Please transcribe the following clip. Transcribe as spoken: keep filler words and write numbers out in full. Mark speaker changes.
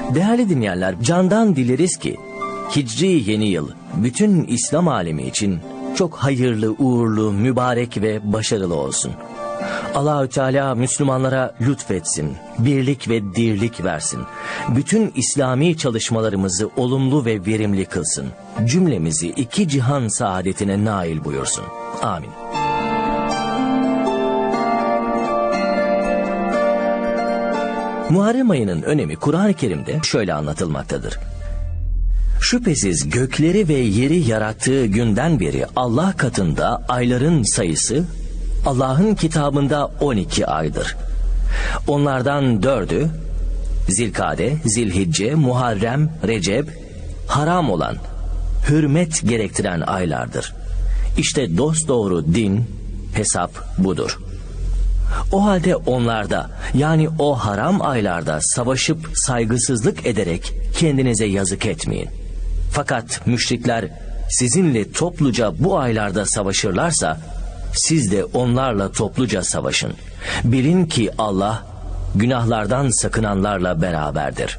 Speaker 1: Değerli dinleyenler, candan dileriz ki Hicri yeni yıl bütün İslam alemi için çok hayırlı, uğurlu, mübarek ve başarılı olsun. Allahü Teala Müslümanlara lütfetsin, birlik ve dirlik versin. Bütün İslami çalışmalarımızı olumlu ve verimli kılsın. Cümlemizi iki cihan saadetine nail buyursun. Amin. Muharrem ayının önemi Kur'an-ı Kerim'de şöyle anlatılmaktadır. Şüphesiz gökleri ve yeri yarattığı günden beri Allah katında ayların sayısı Allah'ın kitabında on iki aydır. Onlardan dördü Zilkade, Zilhicce, Muharrem, Recep, haram olan, hürmet gerektiren aylardır. İşte dosdoğru din, hesap budur. O halde onlarda, yani o haram aylarda savaşıp saygısızlık ederek kendinize yazık etmeyin. Fakat müşrikler sizinle topluca bu aylarda savaşırlarsa siz de onlarla topluca savaşın. Bilin ki Allah günahlardan sakınanlarla beraberdir.